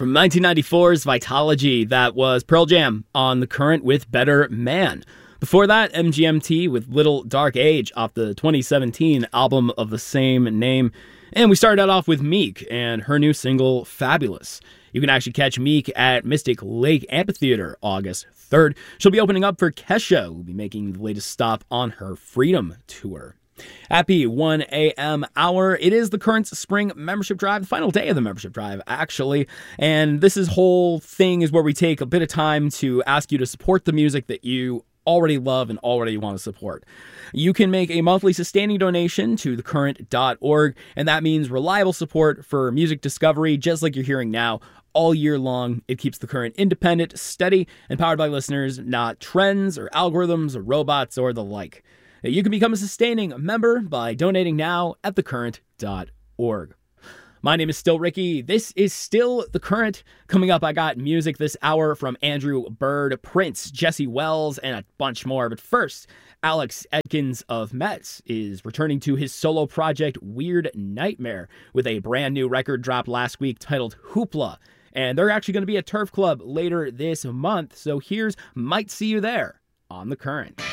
From 1994's Vitalogy, that was Pearl Jam on The Current with Better Man. Before that, MGMT with Little Dark Age off the 2017 album of the same name. And we started out off with Meek and her new single, Fabulous. You can actually catch Meek at Mystic Lake Amphitheater August 3rd. She'll be opening up for Kesha, who will be making the latest stop on her Freedom Tour. Happy 1 a.m. hour. It is the Current Spring Membership Drive, the final day of the membership drive, actually. And this whole thing is where we take a bit of time to ask you to support the music that you already love and already want to support. You can make a monthly sustaining donation to thecurrent.org, and that means reliable support for music discovery, just like you're hearing now, all year long. It keeps The Current independent, steady, and powered by listeners, not trends or algorithms or robots or the like. You can become a sustaining member by donating now at thecurrent.org. My name is still Ricky. This is still The Current. Coming up, I got music this hour from Andrew Bird, Prince, Jesse Wells, and a bunch more. But first, Alex Edkins of Metz is returning to his solo project Weird Nightmare with a brand new record dropped last week titled Hoopla. And they're actually going to be at Turf Club later this month. So here's Might See You There on The Current.